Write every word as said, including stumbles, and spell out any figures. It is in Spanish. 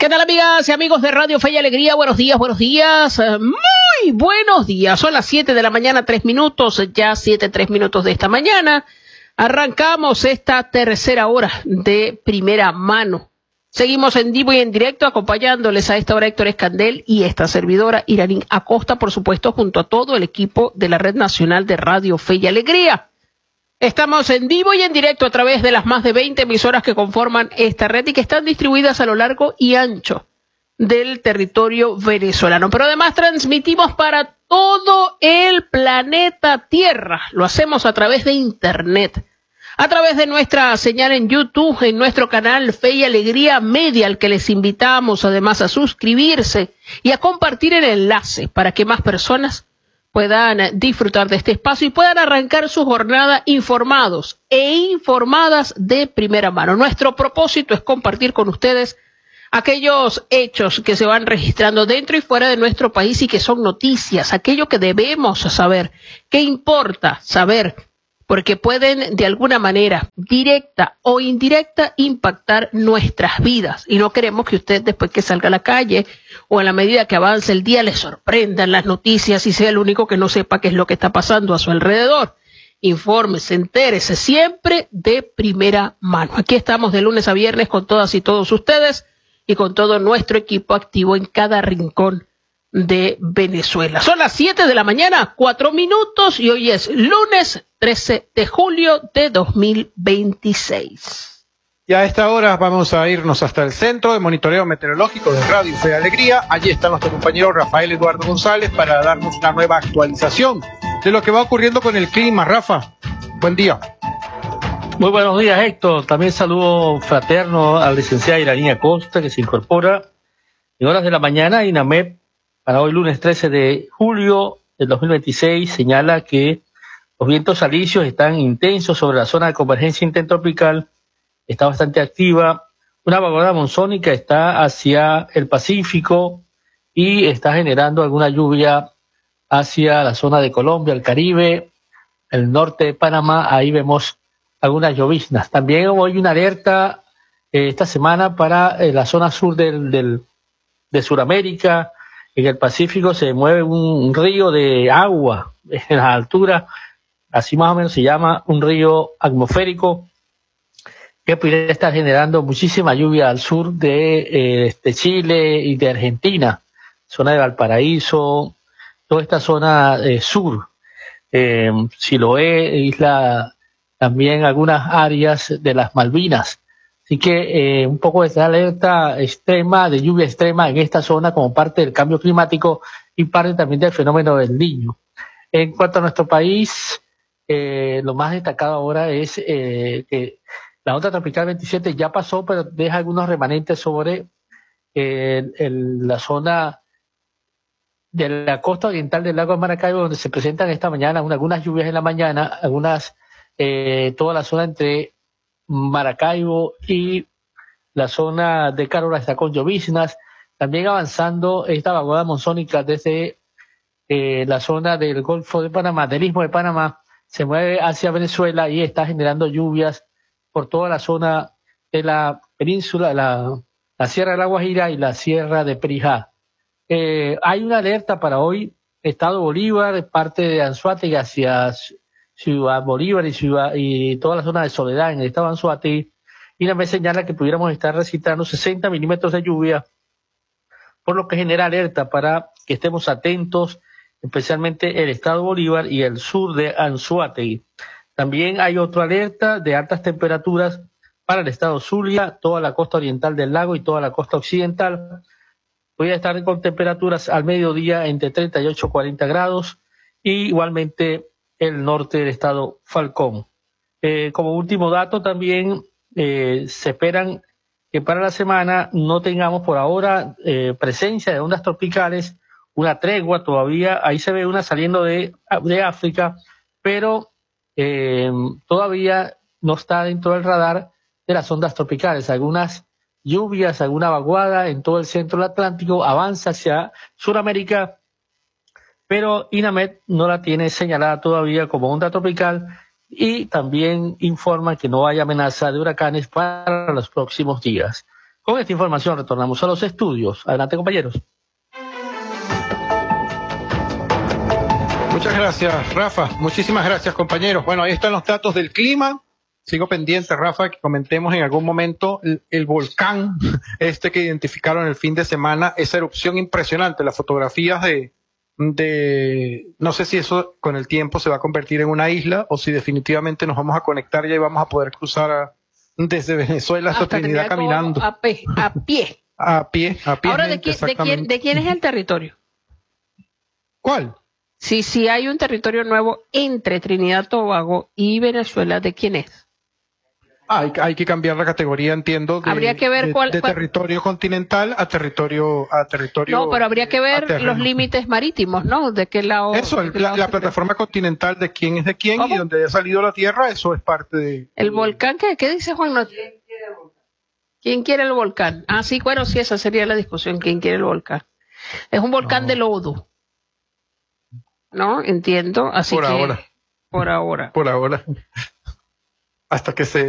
¿Qué tal, amigas y amigos de Radio Fe y Alegría? Buenos días, buenos días, muy buenos días. Son las siete de la mañana, tres minutos, ya siete, tres minutos de esta mañana. Arrancamos esta tercera hora de primera mano. Seguimos en vivo y en directo acompañándoles a esta hora Héctor Escandel y esta servidora Iranín Acosta, por supuesto, junto a todo el equipo de la Red Nacional de Radio Fe y Alegría. Estamos en vivo y en directo a través de las más de veinte emisoras que conforman esta red y que están distribuidas a lo largo y ancho del territorio venezolano. Pero además transmitimos para todo el planeta Tierra. Lo hacemos a través de Internet, a través de nuestra señal en YouTube, en nuestro canal Fe y Alegría Media, al que les invitamos además a suscribirse y a compartir el enlace para que más personas puedan disfrutar de este espacio y puedan arrancar su jornada informados e informadas de primera mano. Nuestro propósito es compartir con ustedes aquellos hechos que se van registrando dentro y fuera de nuestro país y que son noticias, aquello que debemos saber, que importa saber, porque pueden de alguna manera, directa o indirecta, impactar nuestras vidas. Y no queremos que usted, después que salga a la calle o a la medida que avance el día, le sorprendan las noticias y sea el único que no sepa qué es lo que está pasando a su alrededor. Infórmese, entérese siempre de primera mano. Aquí estamos de lunes a viernes con todas y todos ustedes y con todo nuestro equipo activo en cada rincón de Venezuela. Son las siete de la mañana, cuatro minutos, y hoy es lunes trece de julio de dos mil veintiséis. Y a esta hora vamos a irnos hasta el Centro de Monitoreo Meteorológico de Radio Fe y Alegría. Allí está nuestro compañero Rafael Eduardo González para darnos una nueva actualización de lo que va ocurriendo con el clima. Rafa, buen día. Muy buenos días, Héctor. También saludo fraterno al licenciado Iranín Acosta, que se incorpora en horas de la mañana. INAMED, para hoy lunes trece de julio del dos mil veintiséis, señala que los vientos alisios están intensos sobre la zona de convergencia intertropical, está bastante activa. Una vaguada monzónica está hacia el Pacífico y está generando alguna lluvia hacia la zona de Colombia, el Caribe, el norte de Panamá. Ahí vemos algunas lloviznas. También hoy una alerta eh, esta semana para eh, la zona sur del, del, de Sudamérica. En el Pacífico se mueve un, un río de agua en la altura, así más o menos se llama un río atmosférico, que puede estar generando muchísima lluvia al sur de, eh, de Chile y de Argentina, zona de Valparaíso, toda esta zona eh, sur, eh, Siloé, isla, también algunas áreas de las Malvinas. Así que eh, un poco de esta alerta extrema, de lluvia extrema en esta zona como parte del cambio climático y parte también del fenómeno del Niño. En cuanto a nuestro país, eh, lo más destacado ahora es eh, que la onda tropical veintisiete ya pasó, pero deja algunos remanentes sobre eh, el, la zona de la costa oriental del lago de Maracaibo, donde se presentan esta mañana una, algunas lluvias en la mañana, algunas, eh, toda la zona entre Maracaibo y la zona de Carola está con lloviznas. También avanzando esta vaguada monzónica desde eh, la zona del Golfo de Panamá, del Istmo de Panamá, se mueve hacia Venezuela y está generando lluvias por toda la zona de la península, la, la Sierra de la Guajira y la Sierra de Perijá. Eh, hay una alerta para hoy, Estado Bolívar, parte de Anzoátegui hacia Ciudad Bolívar y, ciudad, y toda la zona de Soledad en el estado de Anzoátegui, y me señala que pudiéramos estar registrando sesenta milímetros de lluvia, por lo que genera alerta para que estemos atentos, especialmente el estado Bolívar y el sur de Anzoátegui. También hay otra alerta de altas temperaturas para el estado Zulia, toda la costa oriental del lago y toda la costa occidental. Voy a estar con temperaturas al mediodía entre treinta y ocho a cuarenta grados, y igualmente el norte del estado Falcón. Eh, como último dato también eh, se esperan que para la semana no tengamos por ahora eh, presencia de ondas tropicales, una tregua todavía, ahí se ve una saliendo de, de África, pero eh, todavía no está dentro del radar de las ondas tropicales. Algunas lluvias, alguna vaguada en todo el centro del Atlántico, avanza hacia Sudamérica, pero INAMED no la tiene señalada todavía como onda tropical y también informa que no hay amenaza de huracanes para los próximos días. Con esta información retornamos a los estudios. Adelante, compañeros. Muchas gracias, Rafa. Muchísimas gracias, compañeros. Bueno, ahí están los datos del clima. Sigo pendiente, Rafa, que comentemos en algún momento el, el volcán este que identificaron el fin de semana, esa erupción impresionante, las fotografías de, de, no sé si eso con el tiempo se va a convertir en una isla o si definitivamente nos vamos a conectar ya y vamos a poder cruzar a, desde Venezuela hasta, hasta Trinidad caminando. A pie, a pie. A pie, a pie. Ahora, ¿de, quién, de, quién, ¿de quién es el territorio? ¿Cuál? Si, si hay un territorio nuevo entre Trinidad y Tobago y Venezuela, ¿de quién es? Ah, hay, hay que cambiar la categoría, entiendo, de, habría que ver de, cuál, de cuál... territorio continental a territorio a territorio. No, pero habría que ver los límites marítimos, ¿no? De qué lado. Eso, el, la, la plataforma continental de quién es de quién. ¿Cómo? Y donde haya salido la tierra, eso es parte de. El volcán, ¿qué, qué dice Juan? No... ¿Quién quiere el volcán? ¿Quién quiere el volcán? Ah, sí, bueno, sí, esa sería la discusión. ¿Quién quiere el volcán? Es un volcán no. de lodo. ¿No? Entiendo. Así por que. Ahora. Por ahora. Por ahora. Hasta que se